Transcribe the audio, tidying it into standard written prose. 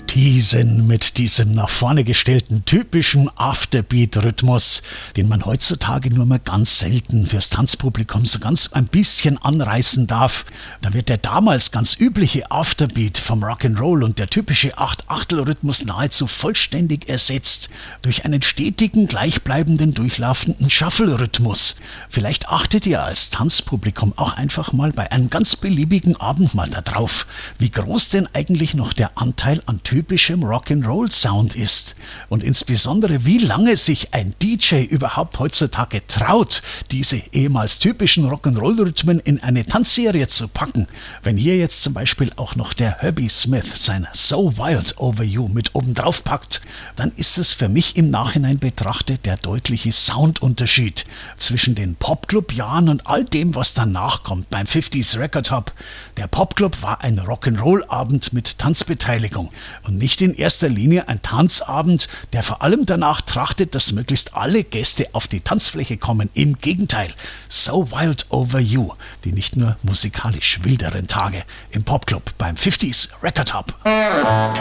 teasen mit diesem nach vorne gestellten typischen Afterbeat-Rhythmus, den man heutzutage nur mal ganz selten fürs Tanzpublikum so ganz ein bisschen anreißen darf. Da wird der damals ganz übliche Afterbeat vom Rock'n'Roll und der typische Acht-Achtel-Rhythmus nahezu vollständig ersetzt durch einen stetigen, gleichbleibenden, durchlaufenden Shuffle-Rhythmus. Vielleicht achtet ihr als Tanzpublikum auch einfach mal bei einem ganz beliebigen Abend mal da drauf, wie groß denn eigentlich noch der Anteil an typischem Rock'n'Roll-Sound ist und insbesondere wie lange sich ein DJ überhaupt heutzutage traut, diese ehemals typischen Rock'n'Roll-Rhythmen in eine Tanzserie zu packen. Wenn hier jetzt zum Beispiel auch noch der Herbie Smith sein So Wild Over You mit oben drauf packt, dann ist es für mich im Nachhinein betrachtet der deutliche Soundunterschied zwischen den Popclub-Jahren und all dem, was danach kommt beim 50s Record Hub. Der Popclub war ein Rock'n'Roll-Abend mit Tanzbeteiligung und nicht in erster Linie ein Tanzabend, der vor allem danach trachtet, dass möglichst alle Gäste auf die Tanzfläche kommen. Im Gegenteil, So Wild Over You, die nicht nur musikalisch wilderen Tage im Popclub beim 50s Record Hub.